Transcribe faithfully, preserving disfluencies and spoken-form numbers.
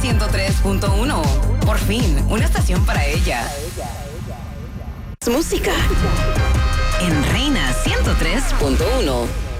ciento tres punto uno. Por fin, una estación para ella. Música en Reina ciento tres punto uno.